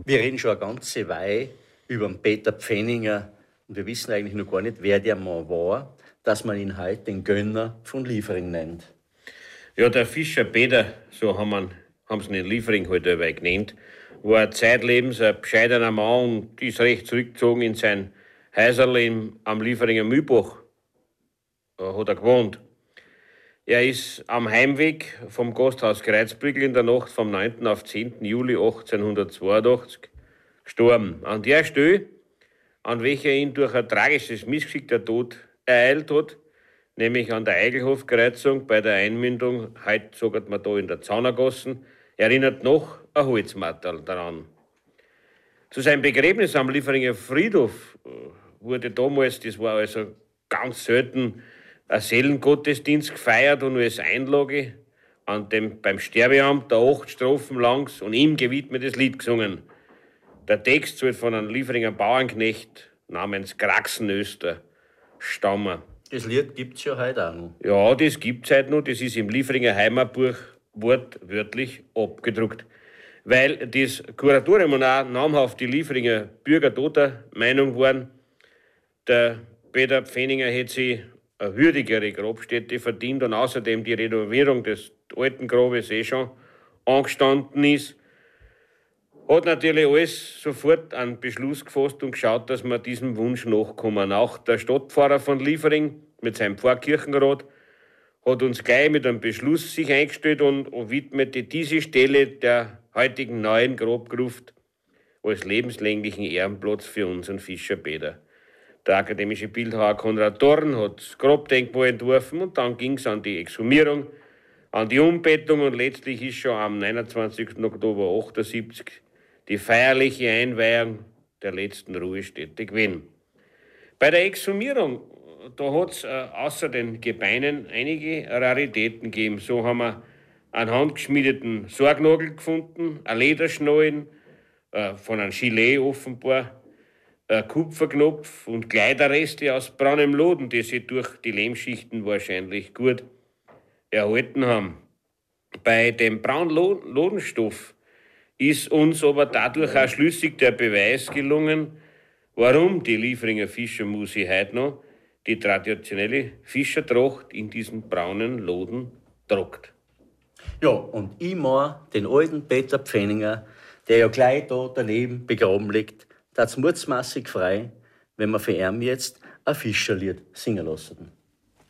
Wir reden schon eine ganze Weile über den Peter Pfenninger und wir wissen eigentlich noch gar nicht, wer der Mann war, dass man ihn heute den Gönner von Liefering nennt. Ja, der Fischer Peter, so haben sie ihn in Liefering halt dabei genannt, war zeitlebens ein bescheidener Mann und ist recht zurückgezogen in sein Häuserl am Lieferinger Mühlbach. Hat er gewohnt. Er ist am Heimweg vom Gasthaus Kreuzbrückl in der Nacht vom 9. auf 10. Juli 1882 gestorben. An der Stelle, an welcher ihn durch ein tragisches Missgeschick der Tod ereilt hat, nämlich an der Eigelhofkreuzung bei der Einmündung, heute sagt man da in der Zaunergassen, erinnert noch ein Holzmatterl daran. Zu seinem Begräbnis am Lieferinger Friedhof wurde damals, das war also ganz selten, ein Seelengottesdienst gefeiert und als Einlage an dem beim Sterbeamt der 8 Strophen langs und ihm gewidmetes Lied gesungen. Der Text soll von einem Lieferinger Bauernknecht namens Kraxenöster stammen. Das Lied gibt es ja heute auch noch. Ja, das gibt's heute noch. Das ist im Lieferinger Heimatbuch wortwörtlich abgedruckt. Weil das Kuratorium und auch namhaft die Lieferinger Bürger toter Meinung waren, der Peter Pfenninger hätte sich eine würdigere Grabstätte verdient und außerdem die Renovierung des alten Grabes schon angestanden ist, hat natürlich alles sofort einen Beschluss gefasst und geschaut, dass wir diesem Wunsch nachkommen. Auch der Stadtpfarrer von Liefering mit seinem Pfarrkirchenrat hat uns gleich mit einem Beschluss sich eingestellt und widmete diese Stelle der heutigen neuen Grabgruft als lebenslänglichen Ehrenplatz für unseren Fischer Peter. Der akademische Bildhauer Konrad Dorn hat das Grabdenkmal entworfen und dann ging es an die Exhumierung, an die Umbettung und letztlich ist schon am 29. Oktober 1978 die feierliche Einweihung der letzten Ruhestätte gewesen. Bei der Exhumierung, da hat es außer den Gebeinen einige Raritäten gegeben. So haben wir einen handgeschmiedeten Sorgnagel gefunden, ein Lederschnallen, von einem Gilet offenbar, ein Kupferknopf und Kleiderreste aus braunem Loden, die sich durch die Lehmschichten wahrscheinlich gut erhalten haben. Bei dem braunen Lodenstoff ist uns aber dadurch auch schlüssig der Beweis gelungen, warum die Lieferinger Fischermusi heute noch die traditionelle Fischertracht in diesen braunen Loden tragt. Ja, und ich mein den alten Peter Pfenninger, der ja gleich da daneben begraben liegt, tat's mutsmassig frei, wenn wir für ihn jetzt ein Fischerlied singen lassen.